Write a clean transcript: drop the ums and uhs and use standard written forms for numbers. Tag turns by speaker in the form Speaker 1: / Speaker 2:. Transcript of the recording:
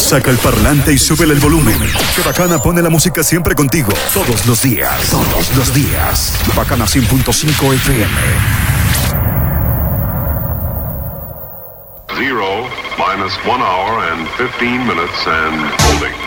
Speaker 1: Saca el parlante y súbele el volumen. Que Bacana pone la música siempre contigo. Todos los días. Todos los días. Bacana 100.5 FM.
Speaker 2: 0 minus 1 hour and 15 minutes and holding.